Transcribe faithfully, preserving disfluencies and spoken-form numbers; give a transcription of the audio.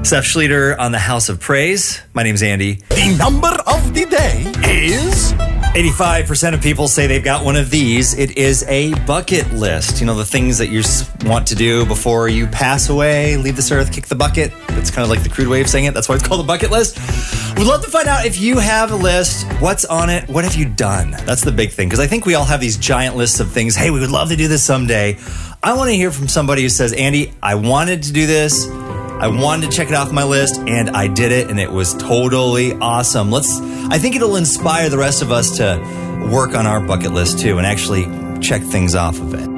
Seth Schleter on the House of Praise. My name's Andy. The number of the day is... eighty-five percent of people say they've got one of these. It is a bucket list. You know, the things that you want to do before you pass away, leave this earth, kick the bucket. That's kind of like the crude way of saying it. That's why it's called a bucket list. We'd love to find out if you have a list. What's on it? What have you done? That's the big thing, because I think we all have these giant lists of things. Hey, we would love to do this someday. I want to hear from somebody who says, Andy, I wanted to do this. I wanted to check it off my list, and I did it, and it was totally awesome. Let's. I think it'll inspire the rest of us to work on our bucket list, too, and actually check things off of it.